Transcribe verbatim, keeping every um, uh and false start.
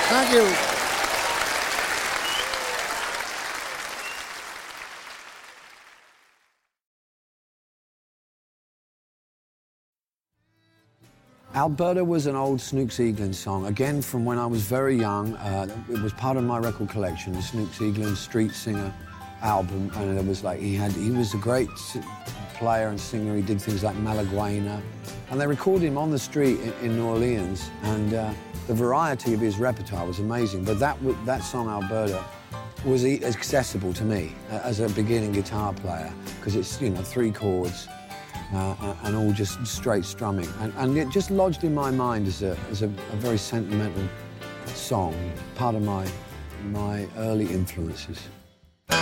Thank you. Alberta was an old Snooks Eaglin song, again from when I was very young. Uh, it was part of my record collection, the Snooks Eaglin Street Singer album, and it was like he had he was a great player and singer. He did things like Malaguena, and they recorded him on the street in, in New Orleans, and uh, the variety of his repertoire was amazing. But that that song Alberta was accessible to me uh, as a beginning guitar player, because it's, you know, three chords. Uh, and all just straight strumming. And, and it just lodged in my mind as a, as a, a very sentimental song, part of my, my early influences.